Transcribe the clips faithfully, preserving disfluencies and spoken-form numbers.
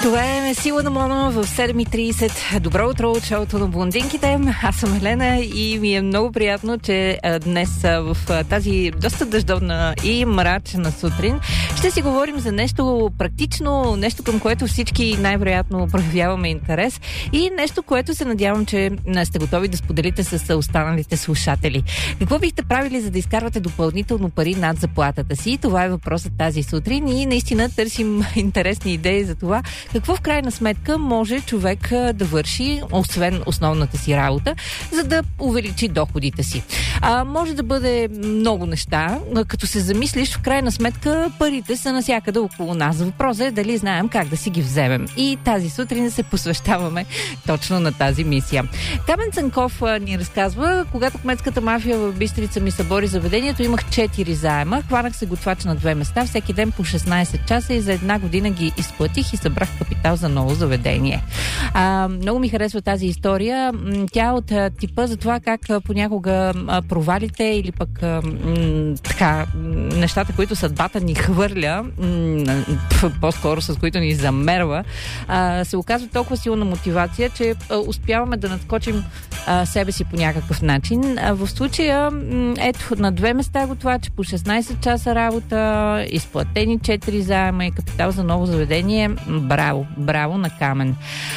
Това е Сила на Моно в седем и трийсет. Добро утро от шоуто на блондинките. Аз съм Елена и ми е много приятно, че днес в тази доста дъждовна и мрачна сутрин ще си говорим за нещо практично, нещо към което всички най-вероятно проявяваме интерес и нещо, което се надявам, че сте готови да споделите с останалите слушатели. Какво бихте правили, за да изкарвате допълнително пари над заплатата си? Това е въпросът тази сутрин и наистина търсим интересни идеи за това какво в крайна сметка може човек да върши, освен основната си работа, за да увеличи доходите си. А, може да бъде много неща. Като се замислиш, в крайна сметка парите са навсякъде около нас. Въпросът е дали знаем как да си ги вземем. И тази сутрин се посвещаваме точно на тази мисия. Камен Цанков а, ни разказва, когато кметската мафия в Бистрица ми събори заведението, имах четири заема. Хванах се готвач на две места, всеки ден по шестнайсет часа и за една година ги изплатих и събрах капитал за ново заведение. А, много ми харесва тази история. Тя е от а, типа за това как а, понякога а, провалите или пък а, м, така, нещата, които съдбата ни хвърля, м, по-скоро с които ни замерва, а, се оказва толкова силна мотивация, че а, успяваме да надскочим а, себе си по някакъв начин. А, в случая, м, ето, на две места готвач, по шестнайсет часа работа, изплатени четири заема и капитал за ново заведение. Браво, браво на Камен.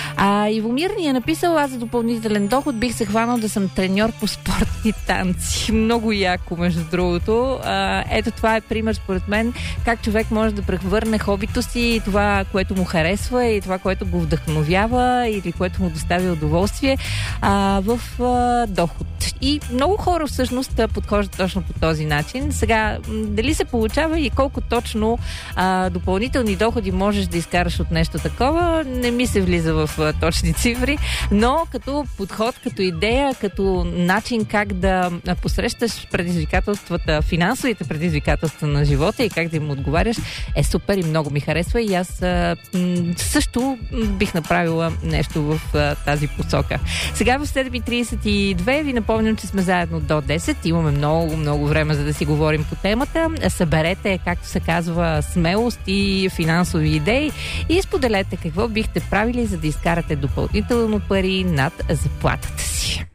А Ивомир ни е написал: аз за допълнителен доход бих се хванал да съм треньор по спортни танци. Много яко, между другото. А, ето това е пример, според мен, как човек може да превърне хобито си, това, което му харесва и това, което го вдъхновява или което му доставя удоволствие, а, в а, доход. И много хора всъщност подхождат точно по този начин. Сега, дали се получава и колко точно а, допълнителни доходи можеш да изкараш от нещо такова, не ми се влиза в а, точни цифри, но като подход, като идея, като начин как да посрещаш предизвикателствата, финансовите предизвикателства на живота и как да им отговаряш, е супер и много ми харесва и аз а, м- също бих направила нещо в а, тази посока. Сега в седем и трийсет и две ви напомням, че сме заедно до десет. Имаме много, много време, за да си говорим по темата. Съберете, както се казва, смелост и финансови идеи и споделете какво бихте правили, за да изкарате допълнително пари над заплатата си.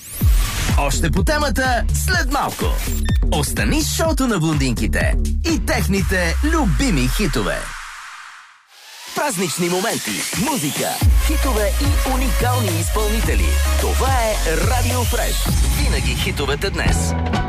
Още по темата след малко. Остани с шоуто на блондинките и техните любими хитове. Празнични моменти, музика, хитове и уникални изпълнители. Това е Радио Фреш. Винаги хитовете днес.